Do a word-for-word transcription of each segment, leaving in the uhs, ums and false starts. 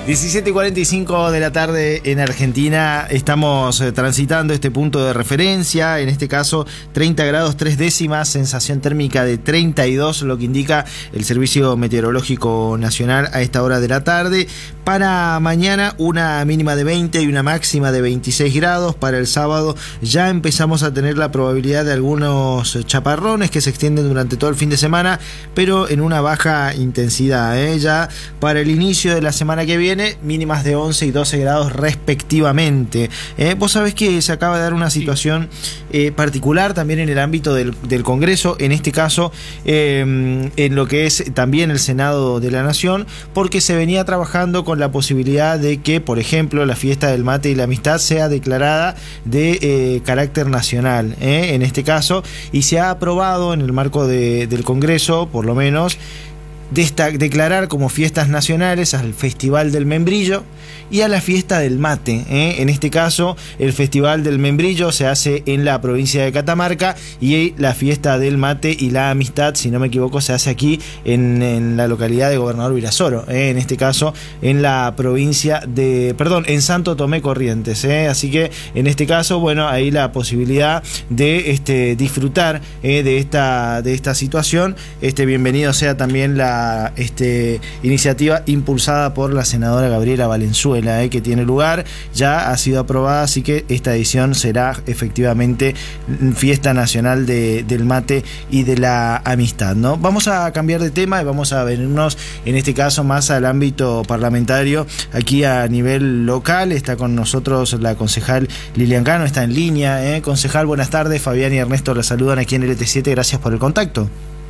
diecisiete y cuarenta y cinco de la tarde en Argentina. Estamos eh, transitando este punto de referencia, en este caso treinta grados tres décimas, sensación térmica de treinta y dos, lo que indica el Servicio Meteorológico Nacional a esta hora de la tarde. Para mañana una mínima de veinte y una máxima de veintiséis grados. Para el sábado ya empezamos a tener la probabilidad de algunos chaparrones que se extienden durante todo el fin de semana, pero en una baja intensidad, ¿eh? Ya para el inicio de la semana que viene, mínimas de once y doce grados respectivamente. Eh, vos sabés que se acaba de dar una situación eh, particular también en el ámbito del, del Congreso, en este caso eh, en lo que es también el Senado de la Nación, porque se venía trabajando con la posibilidad de que, por ejemplo, la fiesta del mate y la amistad sea declarada de eh, carácter nacional, eh, en este caso, y se ha aprobado en el marco de, del Congreso, por lo menos, de esta, declarar como fiestas nacionales al Festival del Membrillo y a la fiesta del mate, ¿eh? En este caso, el Festival del Membrillo se hace en la provincia de Catamarca y la fiesta del mate y la amistad, si no me equivoco, se hace aquí en, en la localidad de Gobernador Virasoro, ¿eh? En este caso, en la provincia de, perdón, en Santo Tomé Corrientes, ¿eh? Así que, en este caso, bueno, ahí la posibilidad de este, disfrutar ¿eh? de, esta, de esta situación. Este, bienvenido sea también la este, iniciativa impulsada por la senadora Gabriela Valenzuela, Eh, que tiene lugar, ya ha sido aprobada, así que esta edición será efectivamente fiesta nacional de, del mate y de la amistad, ¿no? Vamos a cambiar de tema y vamos a venirnos en este caso más al ámbito parlamentario, aquí a nivel local. Está con nosotros la concejal Lilian Cano, está en línea, ¿eh? Concejal, buenas tardes. Fabián y Ernesto la saludan aquí en L T siete, gracias por el contacto.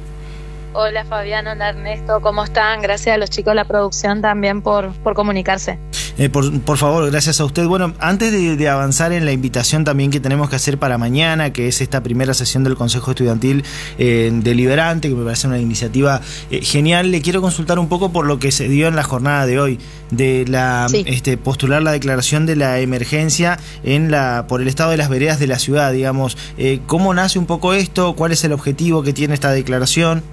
Hola Fabián, hola Ernesto, ¿cómo están? Gracias a los chicos de la producción también por, por comunicarse. Eh, por, por favor, gracias a usted. Bueno, antes de, de avanzar en la invitación también que tenemos que hacer para mañana, que es esta primera sesión del Consejo Estudiantil eh, Deliberante, que me parece una iniciativa eh, genial, le quiero consultar un poco por lo que se dio en la jornada de hoy, de la sí. este, postular la declaración de la emergencia en la por el estado de las veredas de la ciudad, digamos. Eh, ¿Cómo nace un poco esto? ¿Cuál es el objetivo que tiene esta declaración?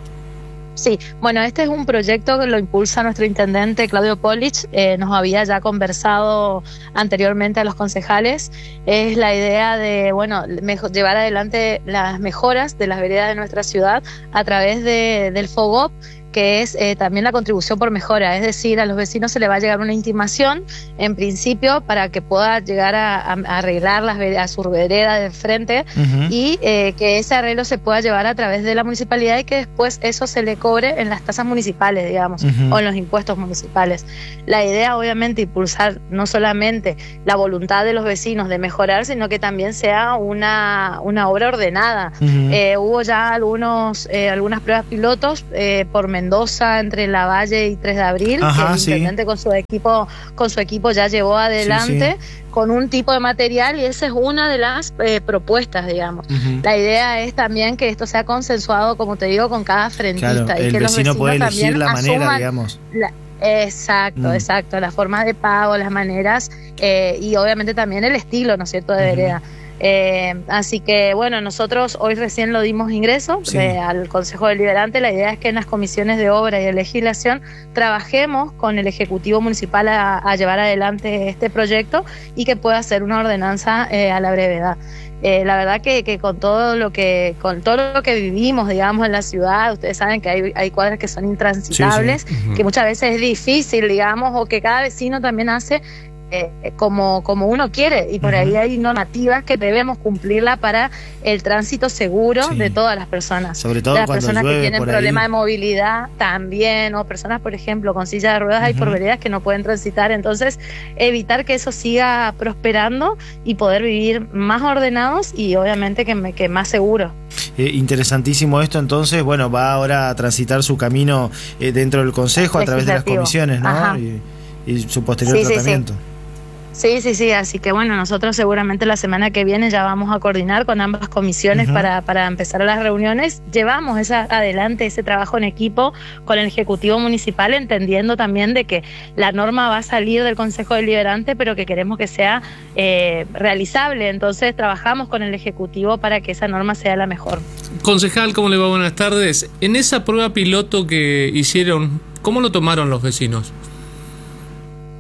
Sí, bueno, este es un proyecto que lo impulsa nuestro intendente Claudio Polich, eh, nos había ya conversado anteriormente a los concejales. Es la idea de, bueno, mejor, llevar adelante las mejoras de las veredas de nuestra ciudad a través de, del FOGOP, que es eh, también la contribución por mejora, es decir, a los vecinos se le va a llegar una intimación, en principio, para que pueda llegar a, a arreglar las veredas, a su vereda de frente, uh-huh. y eh, que ese arreglo se pueda llevar a través de la municipalidad y que después eso se le cobre en las tasas municipales, digamos, uh-huh. o en los impuestos municipales. La idea, obviamente, impulsar no solamente la voluntad de los vecinos de mejorar, sino que también sea una, una obra ordenada. Uh-huh. Eh, hubo ya algunos, eh, algunas pruebas pilotos eh, por Mendoza, entre Lavalle y tres de abril, Ajá, que el sí. intendente con su equipo con su equipo ya llevó adelante, sí, sí. con un tipo de material, y esa es una de las eh, propuestas, digamos. Uh-huh. La idea es también que esto sea consensuado, como te digo, con cada frentista. Claro, y el que vecino los puede elegir la manera, digamos. La, exacto, uh-huh. exacto, las formas de pago, las maneras, eh, y obviamente también el estilo, ¿no es cierto?, de vereda. Uh-huh. Eh, así que bueno, nosotros hoy recién lo dimos ingreso sí. eh, al Consejo Deliberante. La idea es que en las comisiones de obra y de legislación trabajemos con el Ejecutivo Municipal a, a llevar adelante este proyecto y que pueda ser una ordenanza eh, a la brevedad. Eh, la verdad que, que con todo lo que con todo lo que vivimos, digamos, en la ciudad, ustedes saben que hay, hay cuadras que son intransitables, sí, sí. Uh-huh. que muchas veces es difícil, digamos, o que cada vecino también hace Eh, como, como uno quiere, y por uh-huh. ahí hay normativas que debemos cumplirla para el tránsito seguro sí. de todas las personas. Sobre todo de las cuando personas llueve, que tienen por problemas ahí. de movilidad también, o personas, por ejemplo, con silla de ruedas, uh-huh. hay por veredas que no pueden transitar. Entonces, evitar que eso siga prosperando y poder vivir más ordenados y obviamente que, me, que más seguros. Eh, interesantísimo esto, entonces, bueno, va ahora a transitar su camino eh, dentro del Consejo a través de las comisiones, ¿no? Y, y su posterior sí, tratamiento. Sí, sí. Sí, sí, sí, así que bueno, nosotros seguramente la semana que viene ya vamos a coordinar con ambas comisiones uh-huh. para, para empezar las reuniones. Llevamos esa, adelante ese trabajo en equipo con el Ejecutivo Municipal, entendiendo también de que la norma va a salir del Consejo Deliberante, pero que queremos que sea eh, realizable. Entonces trabajamos con el Ejecutivo para que esa norma sea la mejor. Concejal, ¿cómo le va? Buenas tardes. En esa prueba piloto que hicieron, ¿cómo lo tomaron los vecinos?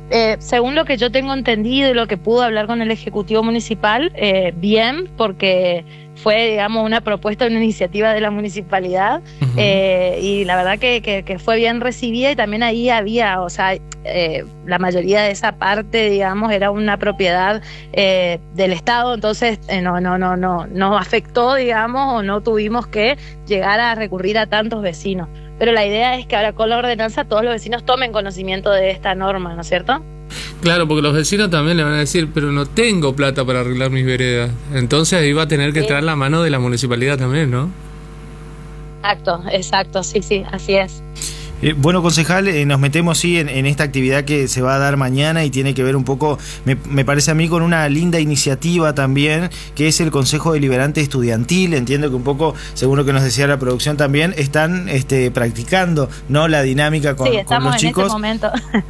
Eh, según lo que yo tengo entendido y lo que pude hablar con el Ejecutivo Municipal, eh, bien, porque fue, digamos, una propuesta, una iniciativa de la municipalidad, uh-huh. eh, y la verdad que, que, que fue bien recibida, y también ahí había, o sea, eh, la mayoría de esa parte, digamos, era una propiedad eh, del Estado, entonces eh, no, no, no, no, no afectó, digamos, o no tuvimos que llegar a recurrir a tantos vecinos. Pero la idea es que ahora con la ordenanza todos los vecinos tomen conocimiento de esta norma, ¿no es cierto? Claro, porque los vecinos también le van a decir, pero no tengo plata para arreglar mis veredas. Entonces ahí va a tener que sí. entrar la mano de la municipalidad también, ¿no? Exacto, exacto, sí, sí, así es. Eh, bueno, concejal, eh, nos metemos sí en, en esta actividad que se va a dar mañana y tiene que ver un poco, me, me parece a mí, con una linda iniciativa también, que es el Consejo Deliberante Estudiantil. Entiendo que un poco, según lo que nos decía la producción también, están este, practicando, ¿no?, la dinámica con, sí, con los chicos. Sí, estamos en este momento.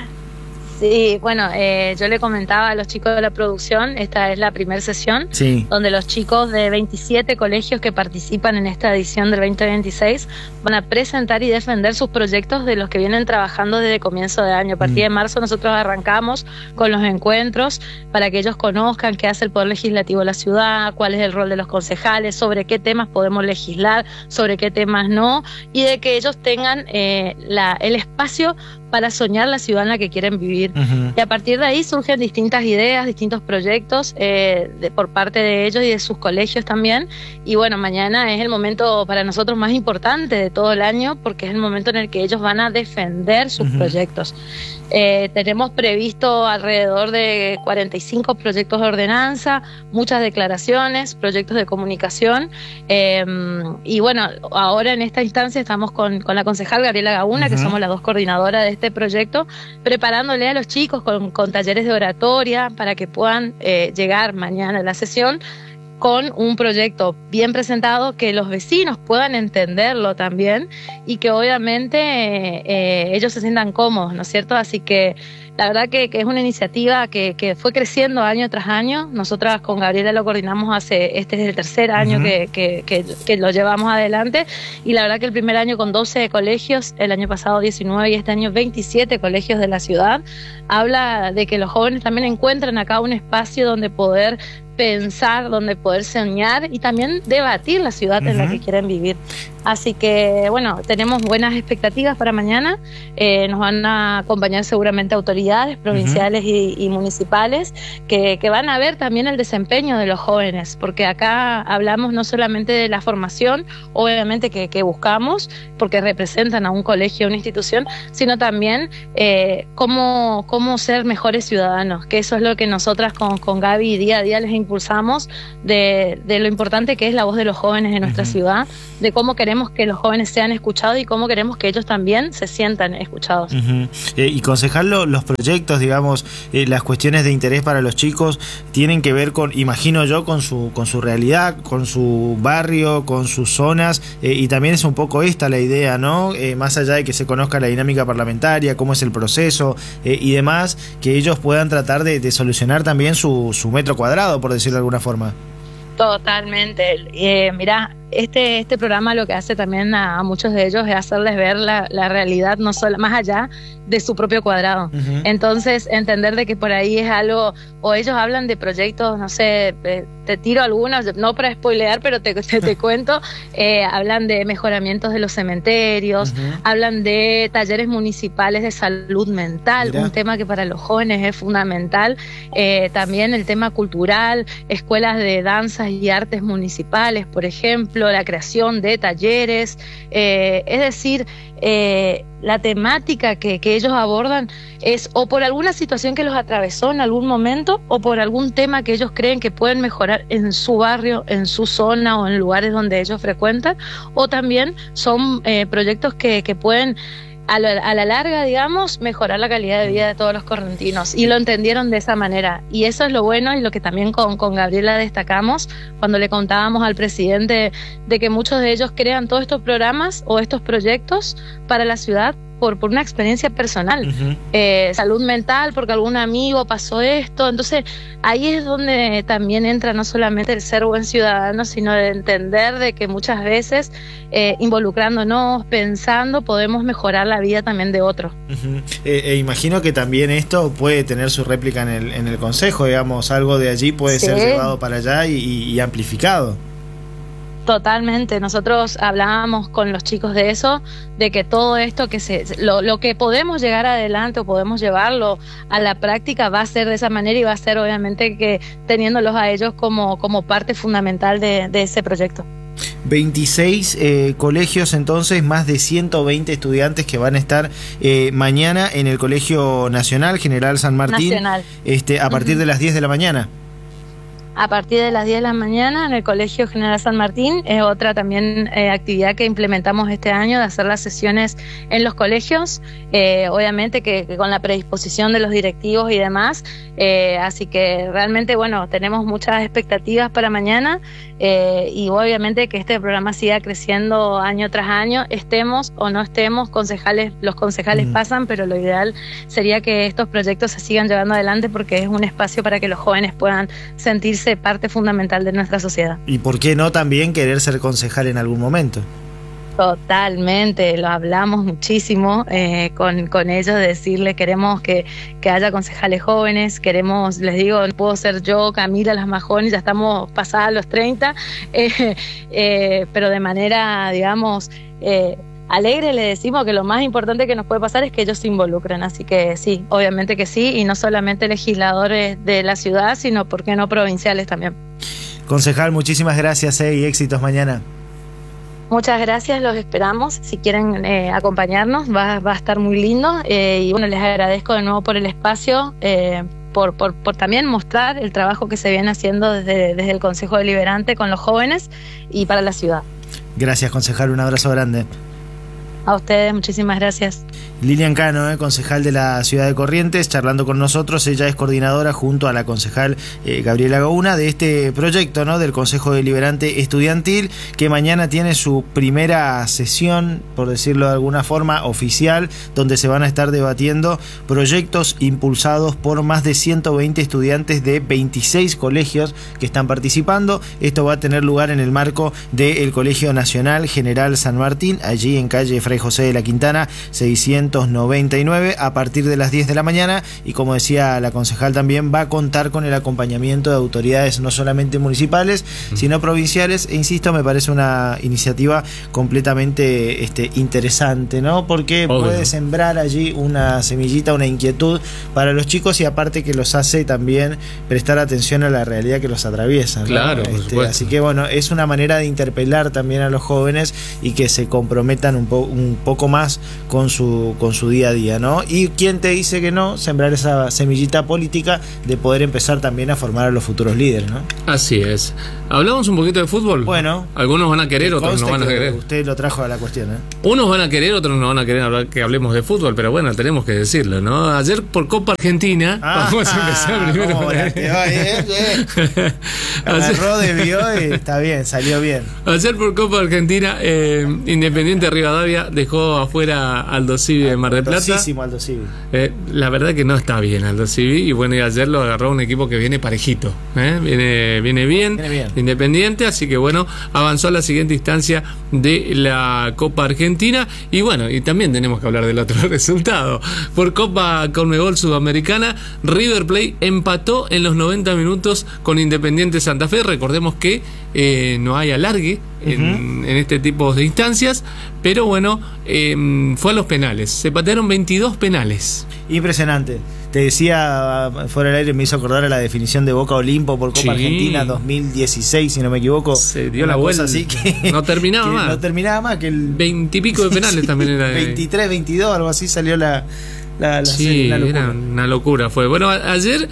Sí, bueno, eh, yo le comentaba a los chicos de la producción, esta es la primera sesión, sí. donde los chicos de veintisiete colegios que participan en esta edición del veinte veintiséis van a presentar y defender sus proyectos de los que vienen trabajando desde comienzo de año. A partir de marzo nosotros arrancamos con los encuentros para que ellos conozcan qué hace el Poder Legislativo de la ciudad, cuál es el rol de los concejales, sobre qué temas podemos legislar, sobre qué temas no, y de que ellos tengan eh, la, el espacio para soñar la ciudad en la que quieren vivir. Uh-huh. Y a partir de ahí surgen distintas ideas, distintos proyectos eh, de, por parte de ellos y de sus colegios también. Y bueno, mañana es el momento para nosotros más importante de todo el año, porque es el momento en el que ellos van a defender sus uh-huh. proyectos. Eh, tenemos previsto alrededor de cuarenta y cinco proyectos de ordenanza, muchas declaraciones, proyectos de comunicación, eh, y bueno, ahora en esta instancia estamos con, con la concejal Gabriela Gauna, uh-huh. que somos las dos coordinadoras de este proyecto, preparándole a los chicos con, con talleres de oratoria para que puedan eh, llegar mañana a la sesión con un proyecto bien presentado, que los vecinos puedan entenderlo también y que obviamente eh, eh, ellos se sientan cómodos, ¿no es cierto? Así que la verdad que, que es una iniciativa que, que fue creciendo año tras año. Nosotras con Gabriela lo coordinamos hace, este es el tercer año uh-huh. que, que, que, que lo llevamos adelante, y la verdad que el primer año con doce colegios, el año pasado diecinueve y este año veintisiete colegios de la ciudad, habla de que los jóvenes también encuentran acá un espacio donde poder pensar, donde poder soñar y también debatir la ciudad uh-huh. en la que quieren vivir. Así que, bueno, tenemos buenas expectativas para mañana. Eh, nos van a acompañar seguramente autoridades provinciales uh-huh. y, y municipales que, que van a ver también el desempeño de los jóvenes, porque acá hablamos no solamente de la formación, obviamente que, que buscamos, porque representan a un colegio, a una institución, sino también eh, cómo, cómo ser mejores ciudadanos, que eso es lo que nosotras con, con Gaby día a día les impulsamos, de, de lo importante que es la voz de los jóvenes en nuestra uh-huh. ciudad, de cómo queremos que los jóvenes sean escuchados y cómo queremos que ellos también se sientan escuchados. Uh-huh. Eh, y concejal, lo, los proyectos, digamos, eh, las cuestiones de interés para los chicos tienen que ver con, imagino yo, con su con su realidad, con su barrio, con sus zonas, eh, y también es un poco esta la idea, ¿no? Eh, más allá de que se conozca la dinámica parlamentaria, cómo es el proceso eh, y demás, que ellos puedan tratar de, de solucionar también su, su metro cuadrado, por decirlo de alguna forma. Totalmente. Eh, mirá, este este programa lo que hace también a, a muchos de ellos es hacerles ver la, la realidad no solo más allá de su propio cuadrado. Uh-huh. Entonces, entender de que por ahí es algo, o ellos hablan de proyectos, no sé, te, te tiro algunos, no para spoilear, pero te, te, te cuento, eh, hablan de mejoramientos de los cementerios, uh-huh. hablan de talleres municipales de salud mental, Mira. un tema que para los jóvenes es fundamental, eh, también el tema cultural, escuelas de danzas y artes municipales, por ejemplo, la creación de talleres, eh, es decir, eh, la temática que, que ellos abordan es o por alguna situación que los atravesó en algún momento o por algún tema que ellos creen que pueden mejorar en su barrio, en su zona o en lugares donde ellos frecuentan, o también son eh, proyectos que, que pueden a la, a la larga, digamos, mejorar la calidad de vida de todos los correntinos, y lo entendieron de esa manera, y eso es lo bueno y lo que también con, con Gabriela destacamos cuando le contábamos al presidente de que muchos de ellos crean todos estos programas o estos proyectos para la ciudad por, por una experiencia personal, Uh-huh. eh, salud mental, porque algún amigo pasó esto. Entonces ahí es donde también entra no solamente el ser buen ciudadano, sino de entender de que muchas veces eh, involucrándonos, pensando, podemos mejorar la vida también de otros. Uh-huh. eh, eh, imagino que también esto puede tener su réplica en el, en el consejo, digamos, algo de allí puede Sí. ser llevado para allá y, y, y amplificado. Totalmente, nosotros hablábamos con los chicos de eso, de que todo esto que se, lo, lo que podemos llegar adelante o podemos llevarlo a la práctica va a ser de esa manera y va a ser obviamente que teniéndolos a ellos como, como parte fundamental de, de ese proyecto. veintiséis eh, colegios entonces, más de ciento veinte estudiantes que van a estar eh, mañana en el Colegio Nacional General San Martín, Nacional. este, a partir Uh-huh. de las diez de la mañana. A partir de las diez de la mañana en el Colegio General San Martín, es otra también eh, actividad que implementamos este año, de hacer las sesiones en los colegios, eh, obviamente que, que con la predisposición de los directivos y demás, eh, así que realmente, bueno, tenemos muchas expectativas para mañana eh, y obviamente que este programa siga creciendo año tras año, estemos o no estemos, concejales, los concejales Mm. pasan, pero lo ideal sería que estos proyectos se sigan llevando adelante porque es un espacio para que los jóvenes puedan sentirse parte fundamental de nuestra sociedad. Y por qué no también querer ser concejal en algún momento. Totalmente, lo hablamos muchísimo eh, con, con ellos, de decirles queremos que, que haya concejales jóvenes, queremos, les digo, no puedo ser yo, Camila, las más jóvenes, ya estamos pasadas los treinta, eh, eh, pero de manera, digamos, eh, alegre le decimos que lo más importante que nos puede pasar es que ellos se involucren, así que sí, obviamente que sí, y no solamente legisladores de la ciudad, sino, ¿por qué no, provinciales también? Concejal, muchísimas gracias eh, y éxitos mañana. Muchas gracias, los esperamos. Si quieren eh, acompañarnos, va, va a estar muy lindo. Eh, y bueno, les agradezco de nuevo por el espacio, eh, por, por, por también mostrar el trabajo que se viene haciendo desde, desde el Consejo Deliberante con los jóvenes y para la ciudad. Gracias, concejal, un abrazo grande. A ustedes, muchísimas gracias. Lilian Cano, eh, concejal de la ciudad de Corrientes, charlando con nosotros. Ella es coordinadora junto a la concejal eh, Gabriela Gauna de este proyecto, ¿no?, del Consejo Deliberante Estudiantil, que mañana tiene su primera sesión, por decirlo de alguna forma, oficial, donde se van a estar debatiendo proyectos impulsados por más de ciento veinte estudiantes de veintiséis colegios que están participando. Esto va a tener lugar en el marco del Colegio Nacional General San Martín, allí en calle Fray José de la Quintana seiscientos noventa y nueve, a partir de las diez de la mañana, y como decía la concejal, también va a contar con el acompañamiento de autoridades no solamente municipales, mm. sino provinciales, e insisto, me parece una iniciativa completamente este, interesante, ¿no? Porque Obvio. puede sembrar allí una semillita, una inquietud para los chicos, y aparte que los hace también prestar atención a la realidad que los atraviesa, ¿no? Claro, por este, supuesto. Así que bueno, es una manera de interpelar también a los jóvenes y que se comprometan un, po un poco más con su con su día a día, ¿no? Y quién te dice que no, sembrar esa semillita política de poder empezar también a formar a los futuros líderes, ¿no? Así es. ¿Hablamos un poquito de fútbol? Bueno. Algunos van a querer, otros no van a querer. Usted lo trajo a la cuestión, ¿eh? Unos van a querer, otros no van a querer hablar, que hablemos de fútbol, pero bueno, tenemos que decirlo, ¿no? Ayer por Copa Argentina, ah, vamos a empezar primero. Oh, la que va, eh, eh. Agarró, debió y está bien, salió bien. Ayer por Copa Argentina, eh, Independiente Rivadavia dejó afuera a Aldo Civi de Mar del Plata. Aldo Civi. Eh, la verdad que no está bien Aldo Civi, y bueno, y ayer lo agarró un equipo que viene parejito, ¿eh? viene, viene bien, viene bien, Independiente, así que bueno, avanzó a la siguiente instancia de la Copa Argentina. Y bueno, y también tenemos que hablar del otro resultado. Por Copa Conmebol Sudamericana, River Plate empató en los noventa minutos con Independiente Santa Fe. Recordemos que eh, no hay alargue en, uh-huh. en este tipo de instancias, pero bueno, eh, fue a los penales. Se patearon veintidós penales. Impresionante. Te decía fuera del aire, me hizo acordar a la definición de Boca Olimpo por Copa sí. Argentina dos mil dieciséis, si no me equivoco. Se dio la vuelta, así que no terminaba que más. No terminaba más que el veintipico de penales también era. veintitrés, veintidós, algo así salió la La, la sí, serie, una locura. Era una locura fue. Bueno, a, ayer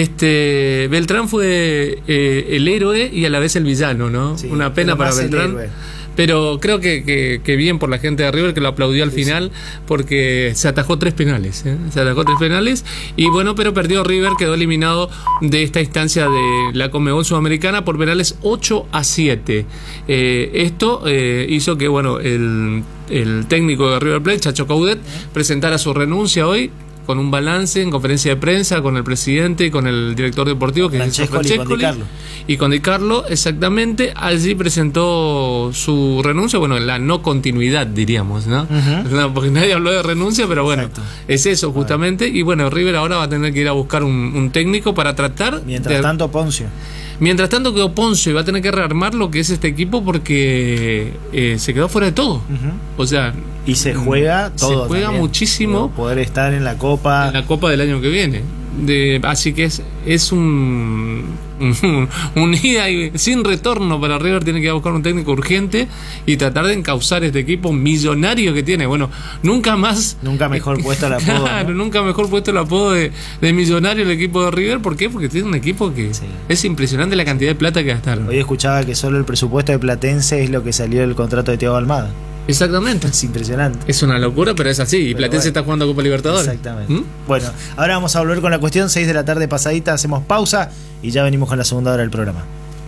este Beltrán fue eh, el héroe y a la vez el villano, ¿no? Sí, una pena para Beltrán. Pero creo que, que, que bien por la gente de River, que lo aplaudió al final, porque se atajó tres penales, ¿eh? Se atajó tres penales, y bueno, pero perdió River, quedó eliminado de esta instancia de la Conmebol Sudamericana por penales ocho a siete. Eh, esto eh, hizo que, bueno, el, el técnico de River Plate, Chacho Coudet, presentara su renuncia hoy, con un balance en conferencia de prensa con el presidente y con el director deportivo, que es Francescoli, y con Di Carlo. Y con Di Carlo, exactamente. Allí presentó su renuncia, bueno, la no continuidad, diríamos, ¿no? Uh-huh. No, porque nadie habló de renuncia, pero bueno, exacto, es eso justamente. Y bueno, River ahora va a tener que ir a buscar un, un técnico para tratar. Mientras de, tanto, Poncio. Mientras tanto quedó Poncio y va a tener que rearmar lo que es este equipo porque eh, se quedó fuera de todo. Uh-huh. O sea, y se juega todo. Se juega también muchísimo. Poder estar en la Copa. En la Copa del año que viene. De, así que es, es un, un, un ida y sin retorno para River. Tiene que ir a buscar un técnico urgente y tratar de encauzar este equipo millonario que tiene. Bueno, nunca más. Nunca mejor puesto el apodo. Claro, ¿no? Nunca mejor puesto el apodo de, de millonario el equipo de River. ¿Por qué? Porque tiene un equipo que sí, es impresionante la cantidad de plata que gastaron. Hoy escuchaba que solo el presupuesto de Platense es lo que salió del contrato de Thiago Almada. Exactamente. Es impresionante. Es una locura, pero es así. Y pero Platense bueno, está jugando Copa Libertadores. Exactamente. ¿Mm? Bueno, ahora vamos a volver con la cuestión. seis de la tarde pasadita, hacemos pausa y ya venimos con la segunda hora del programa.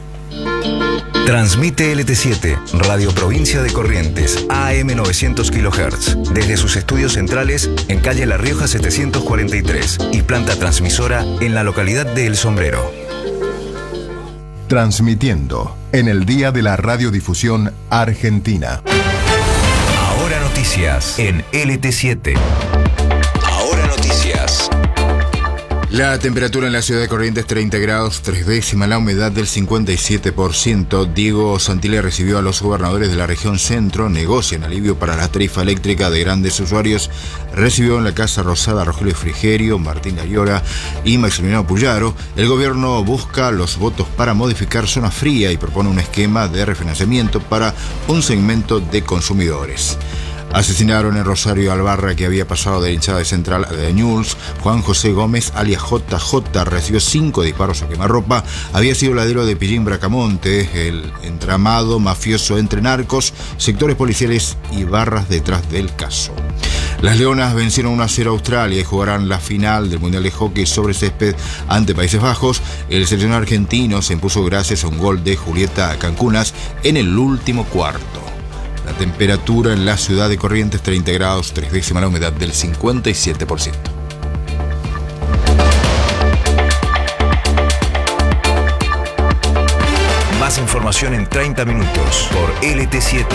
Transmite L T siete, Radio Provincia de Corrientes, A M novecientos kilohertz, desde sus estudios centrales en calle La Rioja setecientos cuarenta y tres y planta transmisora en la localidad de El Sombrero. Transmitiendo en el Día de la Radiodifusión Argentina. Ahora noticias en L T siete. Ahora noticias. La temperatura en la ciudad de Corrientes treinta grados, tres décimas, la humedad del cincuenta y siete por ciento. Diego Santilli recibió a los gobernadores de la región centro, negocian alivio para la tarifa eléctrica de grandes usuarios. Recibió en la Casa Rosada a Rogelio Frigerio, Martín Gayora y Maximiliano Puyaro. El gobierno busca los votos para modificar zona fría y propone un esquema de refinanciamiento para un segmento de consumidores. Asesinaron en Rosario Albarra, que había pasado de la hinchada de Central de Newell's. Juan José Gómez, alias J J, recibió cinco disparos a quemarropa. Había sido ladero de Pillín Bracamonte, el entramado mafioso entre narcos, sectores policiales y barras detrás del caso. Las Leonas vencieron uno a cero a Australia y jugarán la final del Mundial de Hockey sobre césped ante Países Bajos. El seleccionado argentino se impuso gracias a un gol de Julieta Cancunas en el último cuarto. La temperatura en la ciudad de Corrientes treinta grados, tres décimas, la humedad del cincuenta y siete por ciento. Más información en treinta minutos por L T siete.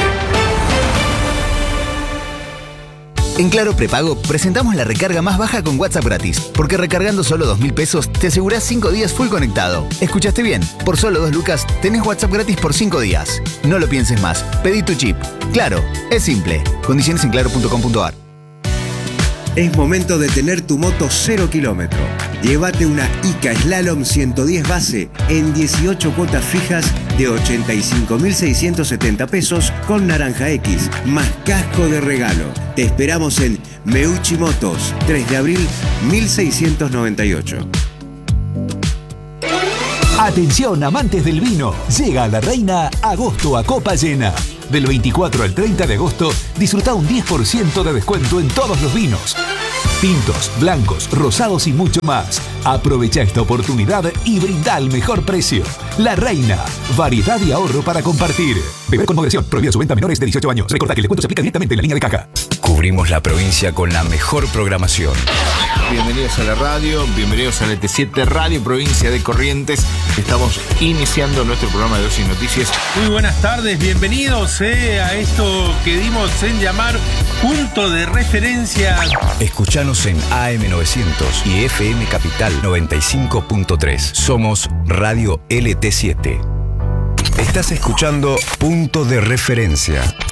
En Claro Prepago presentamos la recarga más baja con WhatsApp gratis, porque recargando solo dos mil pesos te asegurás cinco días full conectado. ¿Escuchaste bien? Por solo dos lucas tenés WhatsApp gratis por cinco días. No lo pienses más, pedí tu chip. Claro, es simple. Condiciones en claro punto com punto a r. Es momento de tener tu moto cero kilómetro. Llévate una Ica Slalom ciento diez base en dieciocho cuotas fijas de ochenta y cinco mil seiscientos setenta pesos con Naranja X, más casco de regalo. Te esperamos en Meucci Motos, tres de abril mil seiscientos noventa y ocho. Atención, amantes del vino. Llega a La Reina agosto a copa llena. Del veinticuatro al treinta de agosto, disfruta un diez por ciento de descuento en todos los vinos. Tintos, blancos, rosados y mucho más. Aprovecha esta oportunidad y brinda el mejor precio. La Reina, variedad y ahorro para compartir. Beber con moderación, prohibida su venta a menores de dieciocho años. Recuerda que el descuento se aplica directamente en la línea de caja. Cubrimos la provincia con la mejor programación. Bienvenidos a la radio, bienvenidos a L T siete, Radio Provincia de Corrientes. Estamos iniciando nuestro programa de Dosis Noticias. Muy buenas tardes, bienvenidos eh, a esto que dimos en llamar Punto de Referencia. Escuchanos en A M novecientos y F M Capital noventa y cinco punto tres. Somos Radio L T siete. Estás escuchando Punto de Referencia.